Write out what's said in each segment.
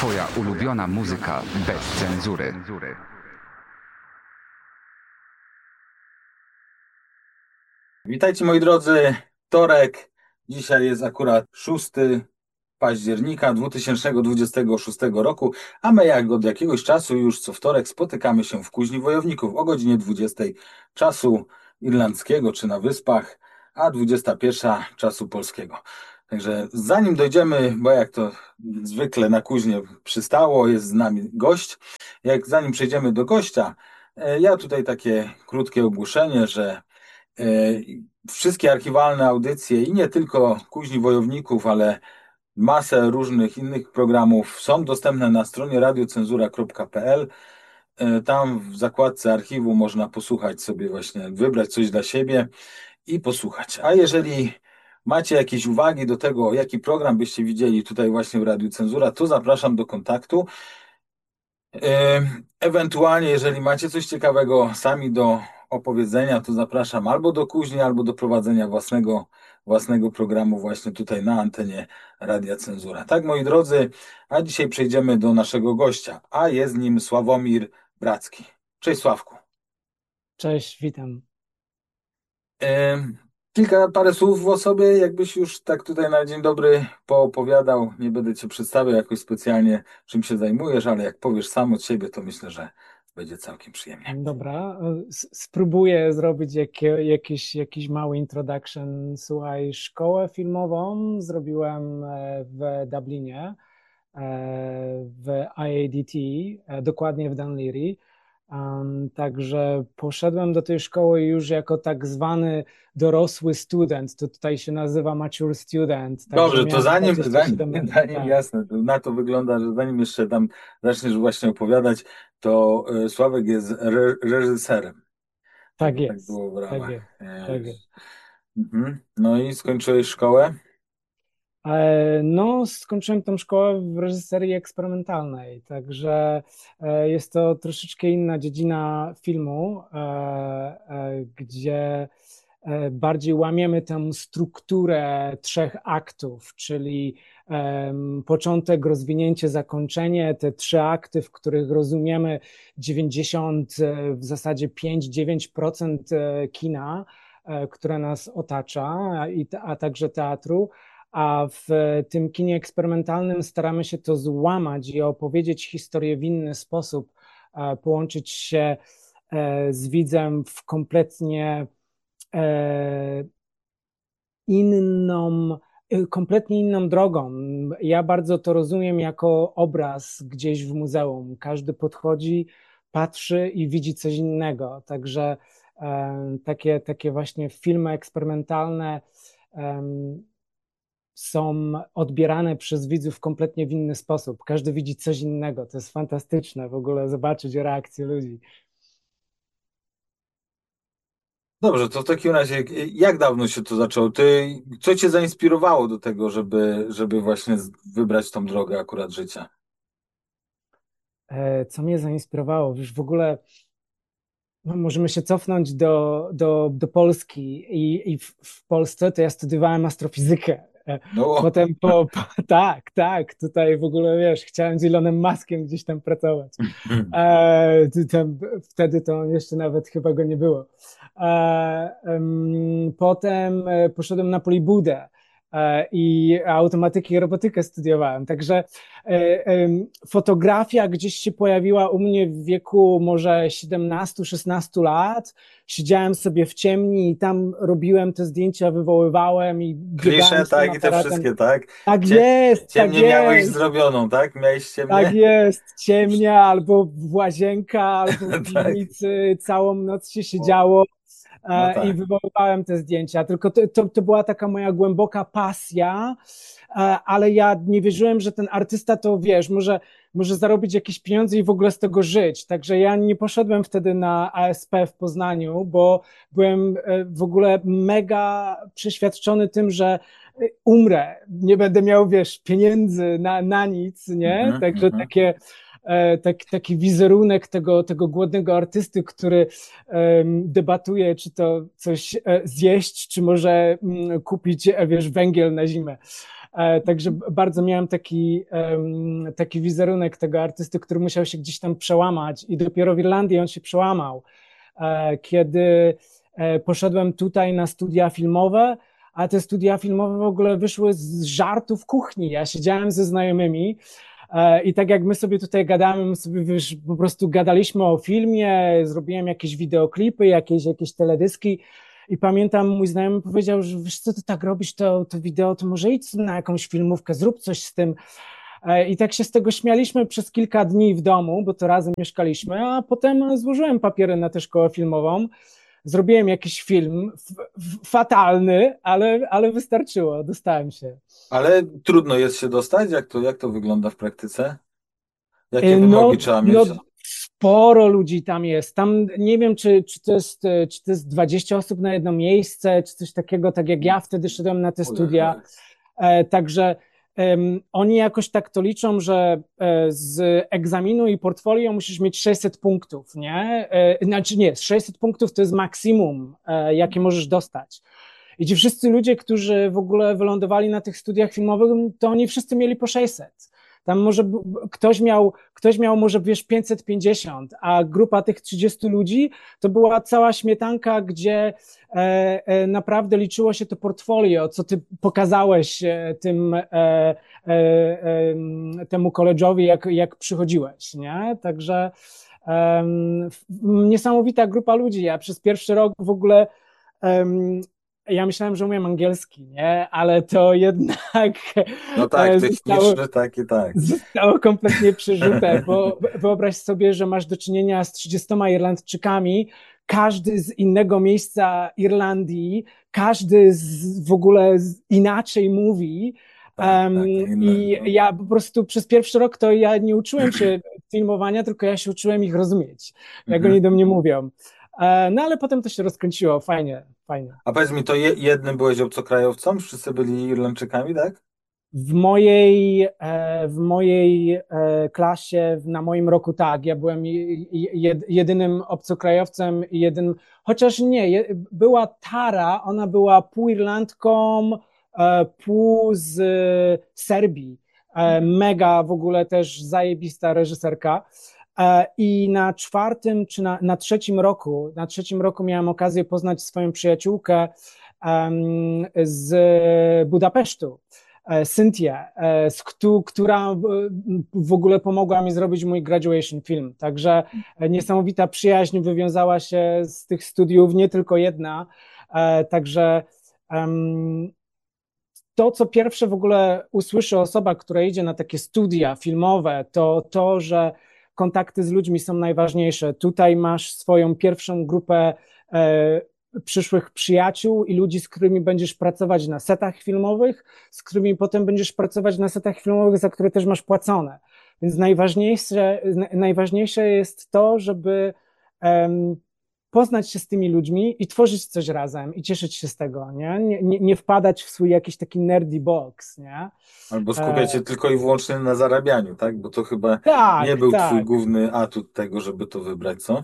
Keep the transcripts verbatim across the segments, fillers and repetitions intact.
Twoja ulubiona muzyka bez cenzury. Witajcie moi drodzy, wtorek, dzisiaj jest akurat szóstego października dwa tysiące dwudziestego szóstego roku, a my jak od jakiegoś czasu już co wtorek spotykamy się w Kuźni Wojowników o godzinie dwudziestej czasu irlandzkiego czy na Wyspach, a dwudziesta pierwsza czasu polskiego. Także zanim dojdziemy, bo jak to zwykle na Kuźnie przystało, jest z nami gość. Jak zanim przejdziemy do gościa, e, ja tutaj takie krótkie ogłoszenie, że E, wszystkie archiwalne audycje i nie tylko Kuźni Wojowników, ale masę różnych innych programów są dostępne na stronie radiocenzura kropka p l. E, Tam w zakładce archiwu można posłuchać sobie właśnie, wybrać coś dla siebie i posłuchać. A jeżeli macie jakieś uwagi do tego, jaki program byście widzieli tutaj właśnie w Radiu Cenzura, to zapraszam do kontaktu. E, Ewentualnie, jeżeli macie coś ciekawego sami do opowiedzenia, to zapraszam albo do Kuźni, albo do prowadzenia własnego, własnego programu właśnie tutaj na antenie Radia Cenzura. Tak, moi drodzy, a dzisiaj przejdziemy do naszego gościa, a jest nim Sławomir Bracki. Cześć Sławku. Cześć, witam. E, Kilka, parę słów o sobie, jakbyś już tak tutaj na dzień dobry poopowiadał. Nie będę cię przedstawiał jakoś specjalnie, czym się zajmujesz, ale jak powiesz sam od siebie, to myślę, że będzie całkiem przyjemnie. Dobra, s- spróbuję zrobić jakie, jakiś, jakiś mały introduction. Słuchaj, szkołę filmową zrobiłem e, w Dublinie, e, w I A D T, e, dokładnie w Dún Laoghaire. Um, także poszedłem do tej szkoły już jako tak zwany dorosły student, to tutaj się nazywa mature student. Także Dobrze, to miałem zanim, dwadzieścia zanim, siedem lat. zanim Tak, jasne, to na to wygląda, że zanim jeszcze tam zaczniesz właśnie opowiadać, to e, Sławek jest re reżyserem. tak Żeby tak jest, było w tak ramach. jest, e, tak jest. mhm. No i skończyłeś szkołę? E, No, skończyłem tą szkołę w reżyserii eksperymentalnej, także e, jest to troszeczkę inna dziedzina filmu, e, e, gdzie e, bardziej łamiemy tę strukturę trzech aktów, czyli em, początek, rozwinięcie, zakończenie, te trzy akty, w których rozumiemy dziewięćdziesiąt, e, w zasadzie pięć do dziewięciu procent e, kina, e, które nas otacza, a, i, a także teatru. A w tym kinie eksperymentalnym staramy się to złamać i opowiedzieć historię w inny sposób, e, połączyć się e, z widzem w kompletnie e, inną, e, kompletnie inną drogą. Ja bardzo to rozumiem jako obraz gdzieś w muzeum. Każdy podchodzi, patrzy i widzi coś innego. Także e, takie, takie właśnie filmy eksperymentalne em, są odbierane przez widzów kompletnie w inny sposób. Każdy widzi coś innego. To jest fantastyczne w ogóle zobaczyć reakcję ludzi. Dobrze, to w takim razie, jak dawno się to zaczęło? Ty, co cię zainspirowało do tego, żeby, żeby właśnie z- wybrać tą drogę akurat życia? E, Co mnie zainspirowało? Wiesz, w ogóle no, możemy się cofnąć do, do, do Polski i, i w, w Polsce to ja studiowałem astrofizykę. E, No, Potem po, po, tak, tak, tutaj w ogóle wiesz, chciałem z Elonem Muskiem gdzieś tam pracować. E, ty tam, wtedy to jeszcze nawet chyba go nie było. E, em, potem e, poszedłem na Polibudę e, i automatykę i robotykę studiowałem. Także e, em, fotografia gdzieś się pojawiła u mnie w wieku może siedemnastu szesnastu lat. Siedziałem sobie w ciemni i tam robiłem te zdjęcia, wywoływałem i biegałem klisze, z tym tak, i te aparatem. wszystkie, tak? Tak Cie, jest, tak ciemnie miałeś jest. zrobioną, tak? Miałeś Tak ciemnie? jest, ciemnia albo w łazienka, albo w Tak. piwnicy, całą noc się O, siedziało no e, i tak. wywoływałem te zdjęcia. Tylko to, to, to była taka moja głęboka pasja, e, ale ja nie wierzyłem, że ten artysta to, wiesz, może, może zarobić jakieś pieniądze i w ogóle z tego żyć. Także ja nie poszedłem wtedy na A S P w Poznaniu, bo byłem e, w ogóle mega przeświadczony tym, że umrę, nie będę miał, wiesz, pieniędzy na, na nic, nie? Mhm, Także mhm. takie, e, tak, taki wizerunek tego, tego głodnego artysty, który em, debatuje, czy to coś e, zjeść, czy może mm, kupić, e, wiesz, węgiel na zimę. E, Także bardzo miałem taki, em, taki wizerunek tego artysty, który musiał się gdzieś tam przełamać i dopiero w Irlandii on się przełamał. E, Kiedy e, poszedłem tutaj na studia filmowe, a te studia filmowe w ogóle wyszły z żartów kuchni. Ja siedziałem ze znajomymi e, i tak jak my sobie tutaj gadamy, my sobie wiesz, po prostu gadaliśmy o filmie, zrobiłem jakieś wideoklipy, jakieś, jakieś teledyski i pamiętam, mój znajomy powiedział, że wiesz co, ty tak robisz to, to wideo, to może idź na jakąś filmówkę, zrób coś z tym. E, I tak się z tego śmialiśmy przez kilka dni w domu, bo to razem mieszkaliśmy, a potem złożyłem papiery na tę szkołę filmową. Zrobiłem jakiś film, f- f- fatalny, ale, ale wystarczyło, dostałem się. Ale trudno jest się dostać? Jak to, jak to wygląda w praktyce? Jakie E, No, wymogi trzeba no, mieć? sporo ludzi tam jest. Tam nie wiem, czy, czy, to jest, e, czy to jest dwadzieścia osób na jedno miejsce, czy coś takiego, tak jak ja wtedy szedłem na te studia. Ojej. E, Także em, oni jakoś tak to liczą, że e, z egzaminu i portfolio musisz mieć sześćset punktów, nie? E, Znaczy nie, sześćset punktów to jest maksimum, e, jakie możesz dostać. I ci wszyscy ludzie, którzy w ogóle wylądowali na tych studiach filmowych, to oni wszyscy mieli po sześćset. Tam może b- b- ktoś miał, ktoś miał może wiesz pięćset pięćdziesiąt, a grupa tych trzydziestu ludzi to była cała śmietanka, gdzie e, e, naprawdę liczyło się to portfolio, co ty pokazałeś e, tym e, e, e, temu koledżowi, jak, jak przychodziłeś, nie? Także em, f- niesamowita grupa ludzi. Ja przez pierwszy rok w ogóle em, ja myślałem, że umiem angielski, nie? Ale to jednak No tak, e, zostało, techniczny tak i tak. zostało kompletnie przerzute, bo wyobraź sobie, że masz do czynienia z trzydziestoma Irlandczykami, każdy z innego miejsca Irlandii, każdy z, w ogóle z, inaczej mówi. Tak, Um, tak, inne. I No. ja po prostu przez pierwszy rok to ja nie uczyłem się filmowania, tylko ja się uczyłem ich rozumieć, jak Mhm. oni do mnie mówią. E, No ale potem to się rozkręciło, fajnie, fajnie. A powiedz mi, to je, jednym byłeś obcograjowcem? Wszyscy byli Irlandczykami, tak? W mojej, e, w mojej e, klasie, na moim roku tak, ja byłem je- je- jedynym obcokrajowcem i jedynym, chociaż nie, je- była Tara, ona była pół Irlandką, e, pół z Serbii. E, Mega w ogóle też zajebista reżyserka. E, I na czwartym czy na, na trzecim roku, na trzecim roku miałem okazję poznać swoją przyjaciółkę em, z Budapesztu. e, Cynthię, e, z któ- która e, w ogóle pomogła mi zrobić mój graduation film. Także e, niesamowita przyjaźń wywiązała się z tych studiów, nie tylko jedna. E, Także em, to, co pierwsze w ogóle usłyszy osoba, która idzie na takie studia filmowe, to to, że kontakty z ludźmi są najważniejsze. Tutaj masz swoją pierwszą grupę e, przyszłych przyjaciół i ludzi, z którymi będziesz pracować na setach filmowych, z którymi potem będziesz pracować na setach filmowych, za które też masz płacone. Więc najważniejsze, najważniejsze jest to, żeby em, poznać się z tymi ludźmi i tworzyć coś razem i cieszyć się z tego, nie? Nie, nie, nie wpadać w swój jakiś taki nerdy box, nie? Albo E, skupiać się tylko i wyłącznie na zarabianiu, tak? Bo to chyba nie tak, był twój tak. główny atut tego, żeby to wybrać, co?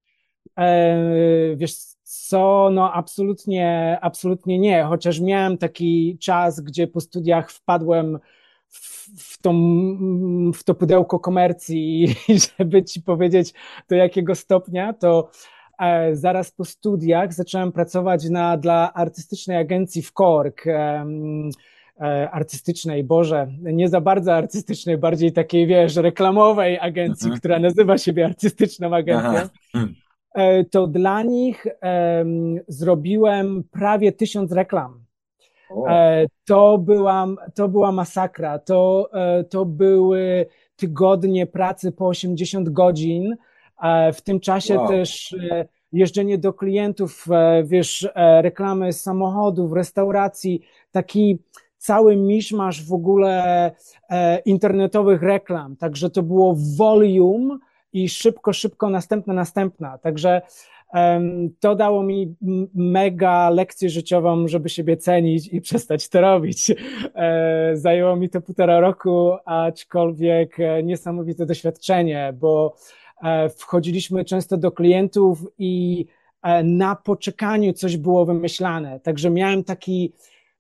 E, wiesz co, no absolutnie, absolutnie nie, chociaż miałem taki czas, gdzie po studiach wpadłem w, w, tą, w to pudełko komercji i żeby ci powiedzieć do jakiego stopnia, to e, zaraz po studiach zacząłem pracować na, dla artystycznej agencji w Cork, em, e, artystycznej, Boże, nie za bardzo artystycznej, bardziej takiej, wiesz, reklamowej agencji, Mhm. która nazywa siebie artystyczną agencją. Aha. Hmm. E, To dla nich em, zrobiłem prawie tysiąc reklam. O, E, To była, to była masakra. To, e, to były tygodnie pracy po osiemdziesiąt godzin. E, W tym czasie wow. też e, jeżdżenie do klientów, e, wiesz, e, reklamy samochodów, restauracji, taki cały miszmasz w ogóle e, internetowych reklam. Także to było volume i szybko, szybko następna, następna. Także em, to dało mi m- mega lekcję życiową, żeby siebie cenić i przestać to robić. E, Zajęło mi to półtora roku, aczkolwiek e, niesamowite doświadczenie, bo e, wchodziliśmy często do klientów i e, na poczekaniu coś było wymyślane. Także miałem taki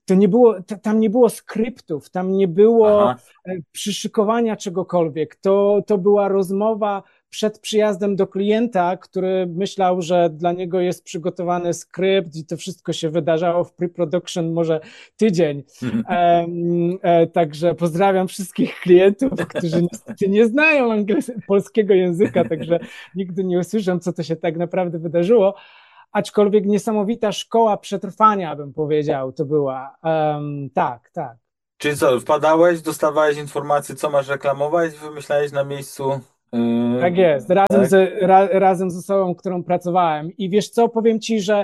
to nie było, to, tam nie było skryptów, tam nie było Aha. przyszykowania czegokolwiek. To, to była rozmowa przed przyjazdem do klienta, który myślał, że dla niego jest przygotowany skrypt i to wszystko się wydarzało w pre-production może tydzień. E, e, także pozdrawiam wszystkich klientów, którzy niestety nie znają angiels- polskiego języka, także nigdy nie usłyszą, co to się tak naprawdę wydarzyło. Aczkolwiek niesamowita szkoła przetrwania, bym powiedział, to była. Um, tak, tak. Czyli co, wpadałeś, dostawałeś informacje, co masz reklamować, wymyślałeś na miejscu. Yy, Tak jest, razem, tak? z, ra, razem z osobą, którą pracowałem. I wiesz co, powiem ci, że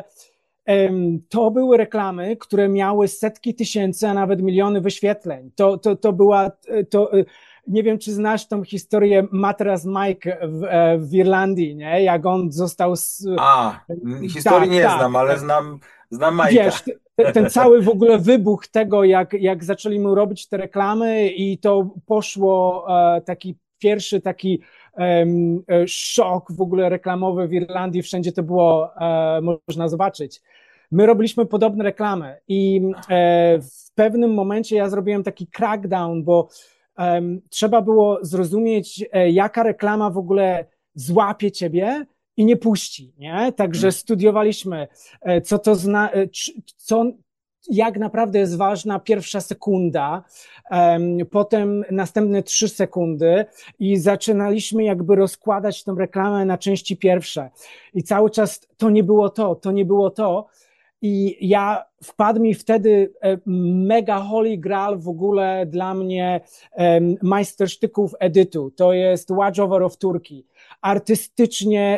um, to były reklamy, które miały setki tysięcy, a nawet miliony wyświetleń. To, to, to była, to, nie wiem, czy znasz tą historię Matras Mike w, w Irlandii, nie? Jak on został... Z, A, historii tak, nie tak, znam, ale tak. znam, znam Majka. Wiesz, ten, ten cały w ogóle wybuch tego, jak, jak zaczęli mu robić te reklamy i to poszło e, taki pierwszy taki um, szok w ogóle reklamowy w Irlandii, wszędzie to było, e, można zobaczyć. My robiliśmy podobne reklamy i e, w pewnym momencie ja zrobiłem taki crackdown, bo um, trzeba było zrozumieć, e, jaka reklama w ogóle złapie ciebie i nie puści, nie? Także studiowaliśmy, e, co to zna, e, co, jak naprawdę jest ważna pierwsza sekunda, um, potem następne trzy sekundy i zaczynaliśmy jakby rozkładać tę reklamę na części pierwsze. I cały czas to nie było to, to nie było to. I ja wpadł mi wtedy mega holy grail w ogóle dla mnie um, majstersztyków edytu. To jest Watch Over of Turkey. Artystycznie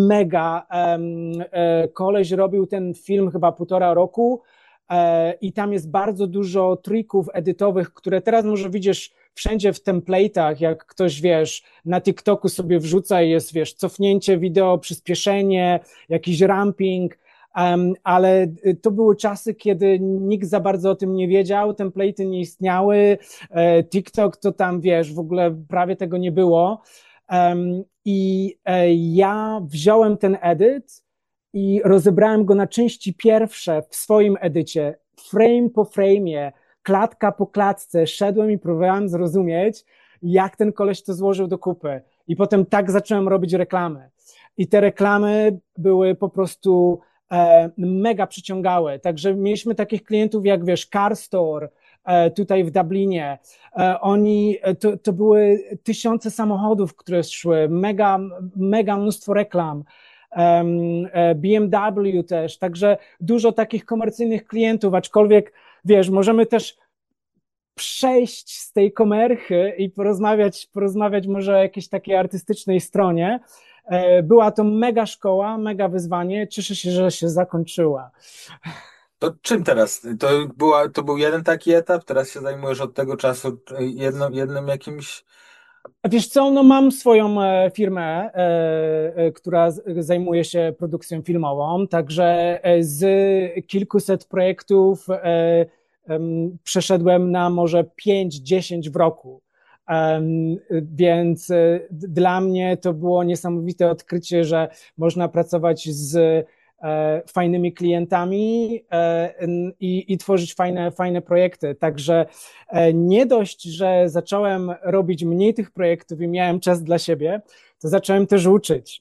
mega. Um, e, koleś robił ten film chyba półtora roku e, i tam jest bardzo dużo trików edytowych, które teraz może widzisz wszędzie w template'ach, jak ktoś, wiesz, na TikToku sobie wrzuca i jest, wiesz, cofnięcie wideo, przyspieszenie, jakiś ramping. Um, ale to były czasy, kiedy nikt za bardzo o tym nie wiedział, template'y nie istniały, e, TikTok to tam, wiesz, w ogóle prawie tego nie było. Um, I e, ja wziąłem ten edyt i rozebrałem go na części pierwsze w swoim edycie, frame po frame'ie, klatka po klatce, szedłem i próbowałem zrozumieć, jak ten koleś to złożył do kupy. I potem tak zacząłem robić reklamy. I te reklamy były po prostu e, mega przyciągały. Także mieliśmy takich klientów jak, wiesz, Car Store, e, tutaj w Dublinie. E, oni, to, to były tysiące samochodów, które szły, mega, mega mnóstwo reklam. B M W też, także dużo takich komercyjnych klientów, aczkolwiek, wiesz, możemy też przejść z tej komerchy i porozmawiać, porozmawiać może o jakiejś takiej artystycznej stronie. Była to mega szkoła, mega wyzwanie, cieszę się, że się zakończyła. To czym teraz? To, była, to był jeden taki etap, teraz się zajmujesz od tego czasu jedno, jednym jakimś... Wiesz co, no mam swoją firmę, która zajmuje się produkcją filmową, także z kilkuset projektów przeszedłem na może pięć, dziesięć w roku. Więc dla mnie to było niesamowite odkrycie, że można pracować z fajnymi klientami i, i tworzyć fajne, fajne projekty. Także nie dość, że zacząłem robić mniej tych projektów i miałem czas dla siebie, to zacząłem też uczyć.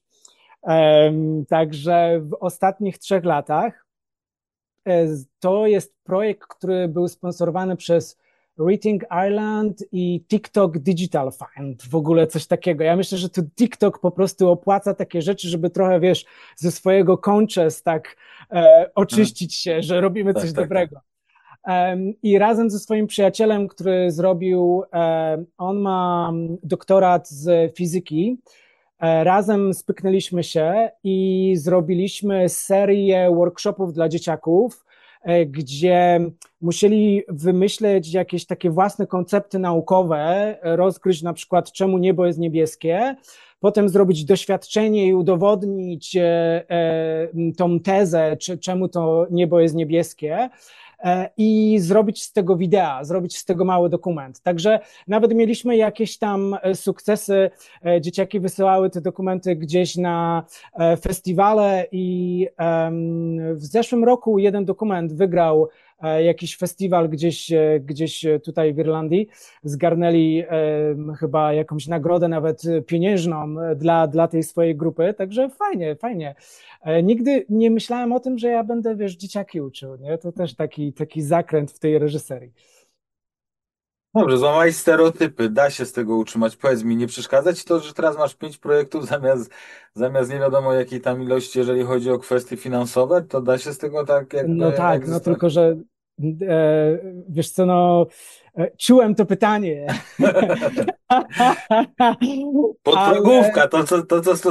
Także w ostatnich trzech latach to jest projekt, który był sponsorowany przez Reading Ireland i TikTok Digital Fund, w ogóle coś takiego. Ja myślę, że to TikTok po prostu opłaca takie rzeczy, żeby trochę, wiesz, ze swojego conscious tak e, oczyścić się, że robimy tak, coś tak, dobrego. Um, I razem ze swoim przyjacielem, który zrobił, um, on ma doktorat z fizyki, e, razem spyknęliśmy się i zrobiliśmy serię workshopów dla dzieciaków, gdzie musieli wymyśleć jakieś takie własne koncepty naukowe, rozgryźć na przykład, czemu niebo jest niebieskie, potem zrobić doświadczenie i udowodnić tą tezę, czy, czemu to niebo jest niebieskie, i zrobić z tego wideo, zrobić z tego mały dokument. Także nawet mieliśmy jakieś tam sukcesy, dzieciaki wysyłały te dokumenty gdzieś na festiwale i w zeszłym roku jeden dokument wygrał e, jakiś festiwal gdzieś, e, gdzieś tutaj w Irlandii. Zgarnęli e, chyba jakąś nagrodę nawet pieniężną dla, dla tej swojej grupy, także fajnie, fajnie. E, nigdy nie myślałem o tym, że ja będę, wiesz, dzieciaki uczył, nie? To też taki, taki zakręt w tej reżyserii. Dobrze, złamałeś stereotypy, da się z tego utrzymać. Powiedz mi, nie przeszkadza ci to, że teraz masz pięć projektów zamiast, zamiast nie wiadomo jakiej tam ilości, jeżeli chodzi o kwestie finansowe, to da się z tego tak jakby No tak, no egzystować? tylko, że e, wiesz co, no e, czułem to pytanie, ale Podprogówka, to co, to, co